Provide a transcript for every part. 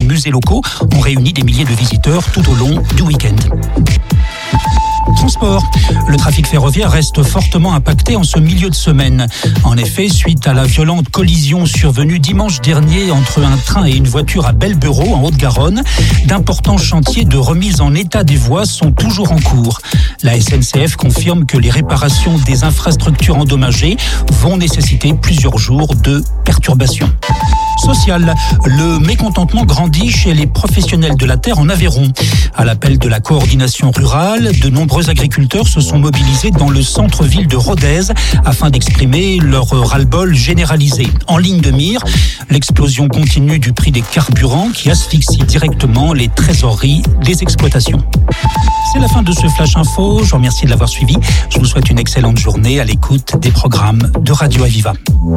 musées locaux ont réuni des milliers de visiteurs tout au long du week-end. Transport. Le trafic ferroviaire reste fortement impacté en ce milieu de semaine. En effet, suite à la violente collision survenue dimanche dernier entre un train et une voiture à Belbureau, en Haute-Garonne, d'importants chantiers de remise en état des voies sont toujours en cours. La SNCF confirme que les réparations des infrastructures endommagées vont nécessiter plusieurs jours de perturbations. Social. Le mécontentement grandit chez les professionnels de la terre en Aveyron. À l'appel de la coordination rurale, de nombreux agriculteurs se sont mobilisés dans le centre-ville de Rodez afin d'exprimer leur ras-le-bol généralisé. En ligne de mire, l'explosion continue du prix des carburants qui asphyxie directement les trésoreries des exploitations. C'est la fin de ce Flash Info. Je vous remercie de l'avoir suivi. Je vous souhaite une excellente journée à l'écoute des programmes de Radio Aviva.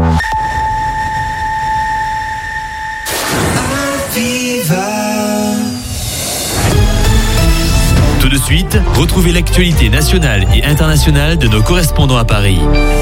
Tout de suite, retrouvez l'actualité nationale et internationale de nos correspondants à Paris.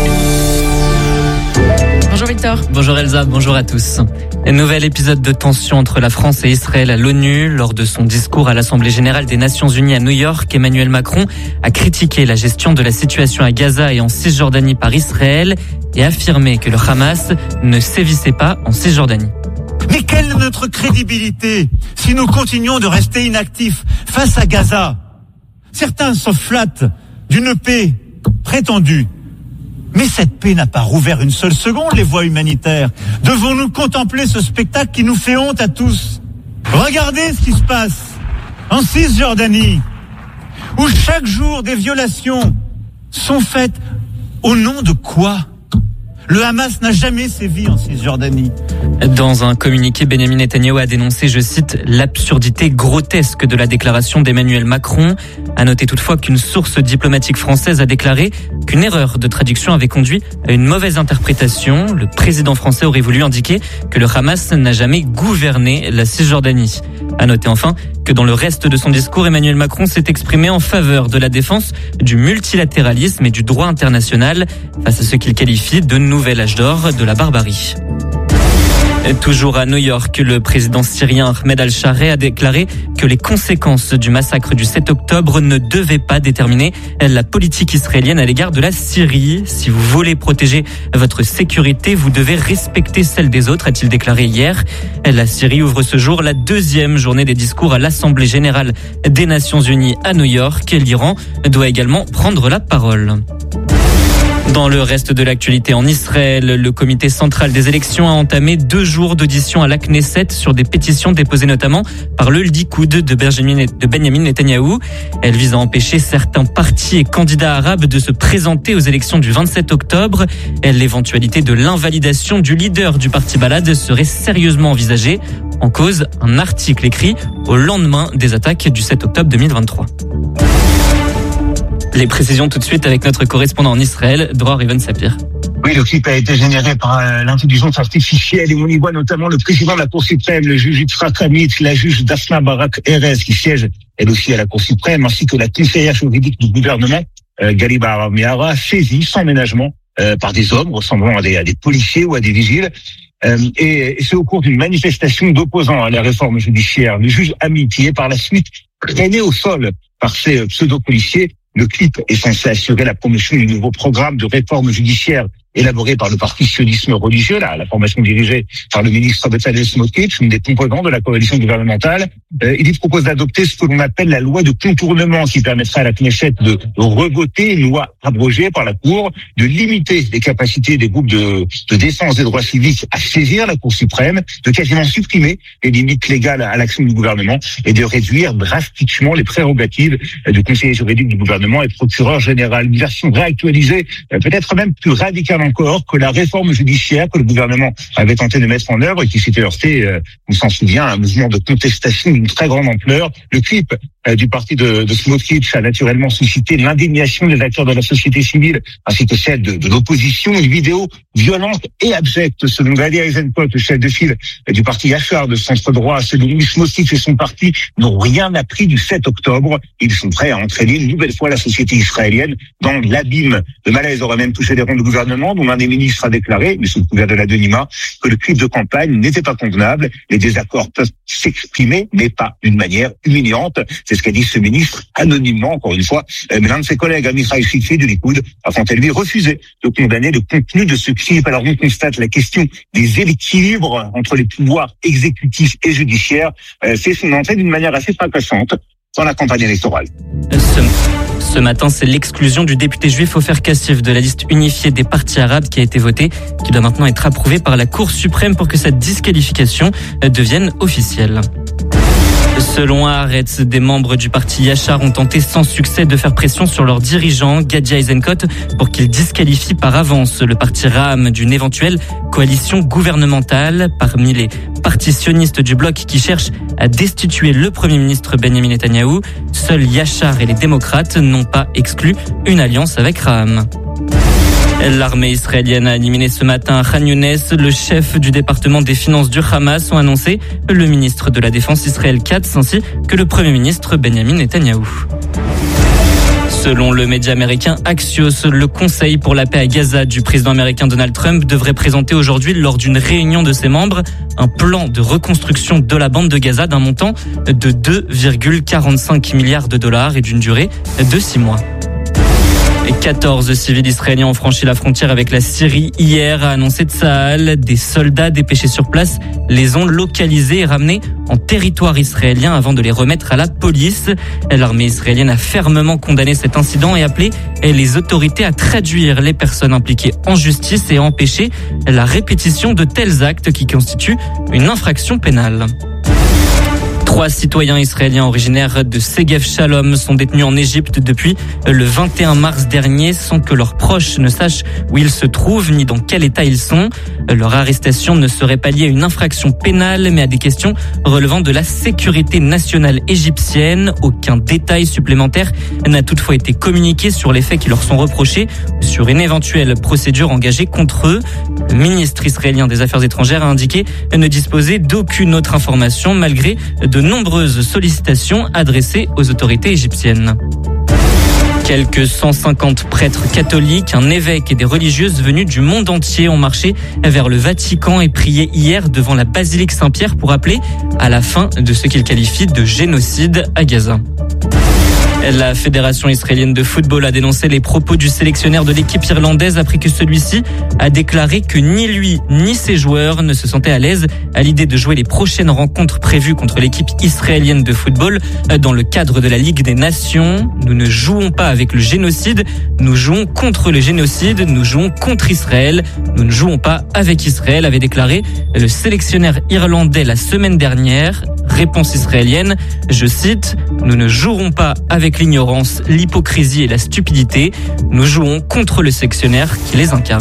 Bonjour Victor. Bonjour Elsa, bonjour à tous. Un nouvel épisode de tension entre la France et Israël à l'ONU. Lors de son discours à l'Assemblée générale des Nations unies à New York, Emmanuel Macron a critiqué la gestion de la situation à Gaza et en Cisjordanie par Israël et affirmé que le Hamas ne sévissait pas en Cisjordanie. Mais quelle est notre crédibilité si nous continuons de rester inactifs face à Gaza ? Certains se flattent d'une paix prétendue. Mais cette paix n'a pas rouvert une seule seconde les voies humanitaires. Devons-nous contempler ce spectacle qui nous fait honte à tous ? Regardez ce qui se passe en Cisjordanie, où chaque jour des violations sont faites au nom de quoi ? Le Hamas n'a jamais sévi en Cisjordanie. Dans un communiqué, Benjamin Netanyahou a dénoncé, je cite, l'absurdité grotesque de la déclaration d'Emmanuel Macron. À noter toutefois qu'une source diplomatique française a déclaré qu'une erreur de traduction avait conduit à une mauvaise interprétation. Le président français aurait voulu indiquer que le Hamas n'a jamais gouverné la Cisjordanie. À noter enfin que dans le reste de son discours, Emmanuel Macron s'est exprimé en faveur de la défense du multilatéralisme et du droit international face à ce qu'il qualifie de nouvel âge d'or de la barbarie. Toujours à New York, le président syrien Ahmed al-Sharaa a déclaré que les conséquences du massacre du 7 octobre ne devaient pas déterminer la politique israélienne à l'égard de la Syrie. Si vous voulez protéger votre sécurité, vous devez respecter celle des autres, a-t-il déclaré hier. La Syrie ouvre ce jour la deuxième journée des discours à l'Assemblée générale des Nations unies à New York. L'Iran doit également prendre la parole. Dans le reste de l'actualité en Israël, le comité central des élections a entamé 2 jours d'audition à la Knesset sur des pétitions déposées notamment par le Likoud de Benjamin Netanyahou. Elle vise à empêcher certains partis et candidats arabes de se présenter aux élections du 27 octobre. L'éventualité de l'invalidation du leader du parti Balad serait sérieusement envisagée. En cause, un article écrit au lendemain des attaques du 7 octobre 2023. Les précisions tout de suite avec notre correspondant en Israël, Dror Riven Sapir. Oui, le clip a été généré par l'intelligence artificielle et on y voit notamment le président de la Cour suprême, le juge Yitzhak Amit, la juge Daphna Barak Erez qui siège elle aussi à la Cour suprême, ainsi que la conseillère juridique du gouvernement, Gali Bahara Miara, saisie sans ménagement par des hommes ressemblant à des policiers ou à des vigiles. Et c'est au cours d'une manifestation d'opposants à la réforme judiciaire. Le juge Amit est par la suite traîné au sol par ces pseudo-policiers. Le clip est censé assurer la promotion du nouveau programme de réforme judiciaire élaboré par le parti sionisme religieux, la formation dirigée par le ministre Bezalel Smotrich, une des composants de la coalition gouvernementale. Il y propose d'adopter ce que l'on appelle la loi de contournement qui permettra à la Knesset de revoter une loi abrogée par la Cour, de limiter les capacités des groupes de défense des droits civiques à saisir la Cour suprême, de quasiment supprimer les limites légales à l'action du gouvernement et de réduire drastiquement les prérogatives du conseiller juridique du gouvernement et procureur général. Une version réactualisée, peut-être même plus radicale encore que la réforme judiciaire que le gouvernement avait tenté de mettre en œuvre et qui s'était heurté, on s'en souvient, à un mouvement de contestation d'une très grande ampleur. Le clip du parti de Smotrich a naturellement suscité l'indignation des acteurs de la société civile ainsi que celle de l'opposition. Une vidéo violente et abjecte selon Gadi Eisenkot, le chef de file du parti Yachar de centre-droit, selon lui, Smotrich et son parti n'ont rien appris du 7 octobre. Ils sont prêts à entraîner une nouvelle fois la société israélienne dans l'abîme. Le malaise aurait même touché les rangs du gouvernement, dont l'un des ministres a déclaré, mais sous le couvert de l'anonymat, que le clip de campagne n'était pas convenable. Les désaccords peuvent s'exprimer, mais pas d'une manière humiliante. C'est ce qu'a dit ce ministre anonymement, encore une fois. Mais l'un de ses collègues, Amichai Shikli du Likoud, a quant à lui refusé de condamner le contenu de ce clip. Alors on constate la question des équilibres entre les pouvoirs exécutifs et judiciaires. C'est son entrée d'une manière assez fracassante dans la campagne électorale. Ce matin, c'est l'exclusion du député juif Ofer Kassif de la liste unifiée des partis arabes qui a été votée, qui doit maintenant être approuvée par la Cour suprême pour que cette disqualification devienne officielle. Selon Haaretz, des membres du parti Yachar ont tenté sans succès de faire pression sur leur dirigeant, Gadi Eisenkot, pour qu'il disqualifie par avance le parti Ra'am d'une éventuelle coalition gouvernementale. Parmi les partis sionistes du bloc qui cherchent à destituer le Premier ministre Benjamin Netanyahou, seuls Yachar et les démocrates n'ont pas exclu une alliance avec Ra'am. L'armée israélienne a éliminé ce matin à Khan Younes le chef du département des finances du Hamas, ont annoncé le ministre de la Défense Israël Katz ainsi que le Premier ministre Benjamin Netanyahou. Selon le média américain Axios, le Conseil pour la paix à Gaza du président américain Donald Trump devrait présenter aujourd'hui, lors d'une réunion de ses membres, un plan de reconstruction de la bande de Gaza d'un montant de 2,45 milliards de dollars et d'une durée de 6 mois. 14 civils israéliens ont franchi la frontière avec la Syrie hier, a annoncé Tsahal. Des soldats dépêchés sur place les ont localisés et ramenés en territoire israélien avant de les remettre à la police. L'armée israélienne a fermement condamné cet incident et appelé les autorités à traduire les personnes impliquées en justice et à empêcher la répétition de tels actes qui constituent une infraction pénale. 3 citoyens israéliens originaires de Segev Shalom sont détenus en Égypte depuis le 21 mars dernier sans que leurs proches ne sachent où ils se trouvent ni dans quel état ils sont. Leur arrestation ne serait pas liée à une infraction pénale mais à des questions relevant de la sécurité nationale égyptienne. Aucun détail supplémentaire n'a toutefois été communiqué sur les faits qui leur sont reprochés ou sur une éventuelle procédure engagée contre eux. Le ministre israélien des Affaires étrangères a indiqué ne disposer d'aucune autre information malgré de nombreuses sollicitations adressées aux autorités égyptiennes. Quelques 150 prêtres catholiques, un évêque et des religieuses venus du monde entier ont marché vers le Vatican et prié hier devant la basilique Saint-Pierre pour appeler à la fin de ce qu'ils qualifient de génocide à Gaza. La Fédération israélienne de football a dénoncé les propos du sélectionneur de l'équipe irlandaise après que celui-ci a déclaré que ni lui ni ses joueurs ne se sentaient à l'aise à l'idée de jouer les prochaines rencontres prévues contre l'équipe israélienne de football dans le cadre de la Ligue des Nations. Nous ne jouons pas avec le génocide, nous jouons contre le génocide, nous jouons contre Israël, nous ne jouons pas avec Israël, avait déclaré le sélectionneur irlandais la semaine dernière. Réponse israélienne, je cite, « Nous ne jouerons pas avec l'ignorance, l'hypocrisie et la stupidité. Nous jouons contre le sélectionneur qui les incarne. »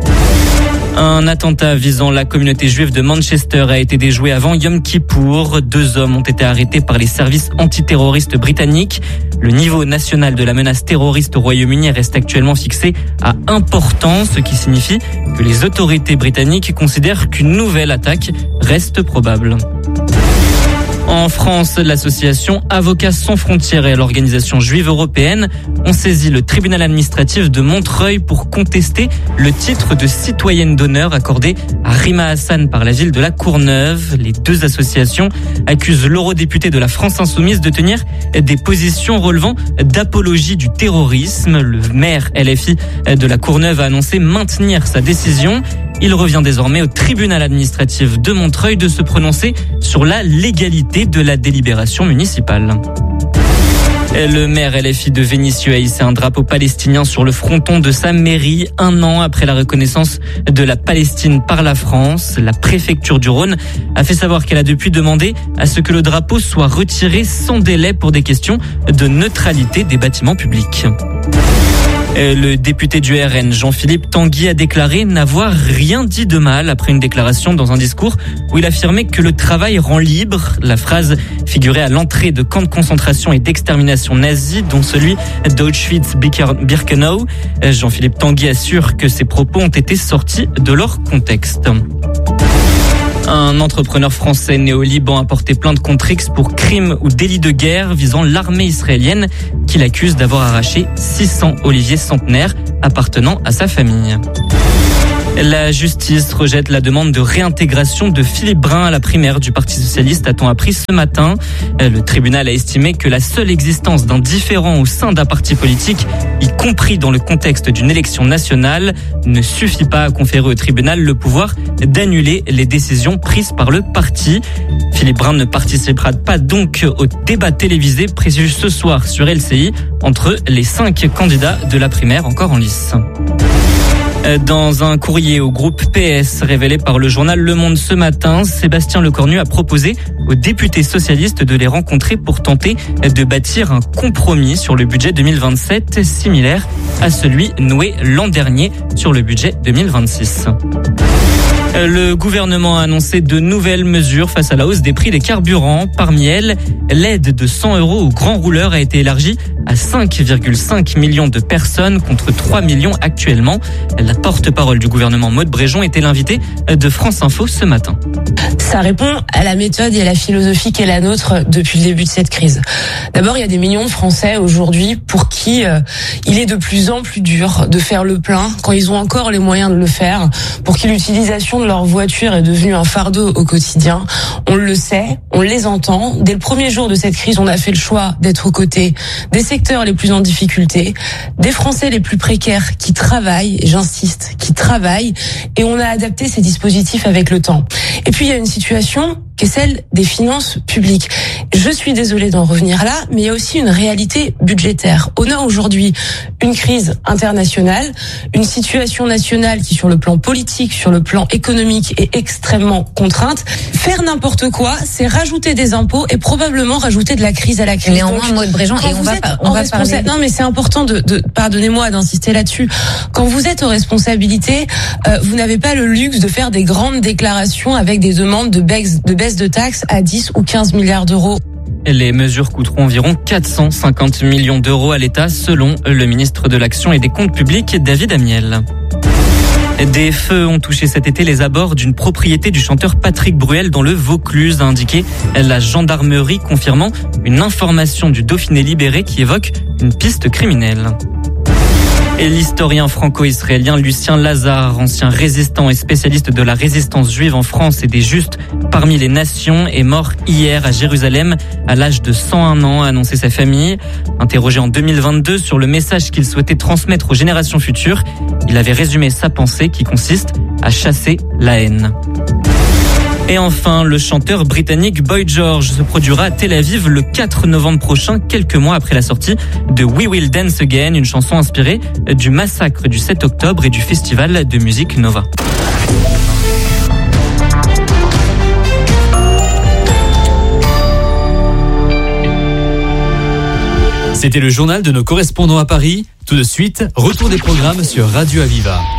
Un attentat visant la communauté juive de Manchester a été déjoué avant Yom Kippour. 2 hommes ont été arrêtés par les services antiterroristes britanniques. Le niveau national de la menace terroriste au Royaume-Uni reste actuellement fixé à important, ce qui signifie que les autorités britanniques considèrent qu'une nouvelle attaque reste probable. En France, l'association Avocats sans frontières et l'organisation juive européenne ont saisi le tribunal administratif de Montreuil pour contester le titre de citoyenne d'honneur accordé à Rima Hassan par la ville de La Courneuve. Les 2 associations accusent l'eurodéputé de la France Insoumise de tenir des positions relevant d'apologie du terrorisme. Le maire LFI de La Courneuve a annoncé maintenir sa décision. Il revient désormais au tribunal administratif de Montreuil de se prononcer sur la légalité de la délibération municipale. Le maire LFI de Vénissieux a hissé un drapeau palestinien sur le fronton de sa mairie 1 an après la reconnaissance de la Palestine par la France. La préfecture du Rhône a fait savoir qu'elle a depuis demandé à ce que le drapeau soit retiré sans délai pour des questions de neutralité des bâtiments publics. Le député du RN, Jean-Philippe Tanguy, a déclaré n'avoir rien dit de mal après une déclaration dans un discours où il affirmait que le travail rend libre. La phrase figurait à l'entrée de camps de concentration et d'extermination nazis, dont celui d'Auschwitz-Birkenau. Jean-Philippe Tanguy assure que ses propos ont été sortis de leur contexte. Un entrepreneur français né au Liban a porté plainte contre X pour crime ou délit de guerre visant l'armée israélienne qu'il accuse d'avoir arraché 600 oliviers centenaires appartenant à sa famille. La justice rejette la demande de réintégration de Philippe Brun à la primaire du Parti socialiste, a-t-on appris ce matin. Le tribunal a estimé que la seule existence d'un différend au sein d'un parti politique, y compris dans le contexte d'une élection nationale, ne suffit pas à conférer au tribunal le pouvoir d'annuler les décisions prises par le parti. Philippe Brun ne participera pas donc au débat télévisé prévu ce soir sur LCI entre les 5 candidats de la primaire encore en lice. Dans un courrier au groupe PS révélé par le journal Le Monde ce matin, Sébastien Lecornu a proposé aux députés socialistes de les rencontrer pour tenter de bâtir un compromis sur le budget 2027 similaire à celui noué l'an dernier sur le budget 2026. Le gouvernement a annoncé de nouvelles mesures face à la hausse des prix des carburants. Parmi elles, l'aide de 100 € aux grands rouleurs a été élargie à 5,5 millions de personnes contre 3 millions actuellement. La porte-parole du gouvernement Maude Bréjon était l'invitée de France Info ce matin. Ça répond à la méthode et à la philosophie qui est la nôtre depuis le début de cette crise. D'abord, il y a des millions de Français aujourd'hui pour qui il est de plus en plus dur de faire le plein quand ils ont encore les moyens de le faire, pour qui l'utilisation de leur voiture est devenue un fardeau au quotidien. On le sait, on les entend. Dès le premier jour de cette crise, on a fait le choix d'être aux côtés des secteurs les plus en difficulté, des Français les plus précaires qui travaillent, et j'insiste, qui travaillent, et on a adapté ces dispositifs avec le temps. Et puis il y a une situation qui est celle des finances publiques. Je suis désolée d'en revenir là, mais il y a aussi une réalité budgétaire. On a aujourd'hui une crise internationale, une situation nationale qui, sur le plan politique, sur le plan économique, est extrêmement contrainte. Faire n'importe quoi, c'est rajouter des impôts et probablement rajouter de la crise à la crise. Néanmoins, Maude Bréjon, et on va parler. Non, mais c'est important pardonnez-moi d'insister là-dessus. Quand vous êtes aux responsabilités, vous n'avez pas le luxe de faire des grandes déclarations avec des demandes de baisse de taxes à 10 ou 15 milliards d'euros. Les mesures coûteront environ 450 millions d'euros à l'État, selon le ministre de l'Action et des Comptes publics, David Amiel. Des feux ont touché cet été les abords d'une propriété du chanteur Patrick Bruel dans le Vaucluse, a indiqué la gendarmerie, confirmant une information du Dauphiné Libéré qui évoque une piste criminelle. Et l'historien franco-israélien Lucien Lazare, ancien résistant et spécialiste de la résistance juive en France et des Justes parmi les nations, est mort hier à Jérusalem à l'âge de 101 ans, a annoncé sa famille. Interrogé en 2022 sur le message qu'il souhaitait transmettre aux générations futures, il avait résumé sa pensée qui consiste à chasser la haine. Et enfin, le chanteur britannique Boy George se produira à Tel Aviv le 4 novembre prochain, quelques mois après la sortie de We Will Dance Again, une chanson inspirée du massacre du 7 octobre et du festival de musique Nova. C'était le journal de nos correspondants à Paris. Tout de suite, retour des programmes sur Radio Aviva.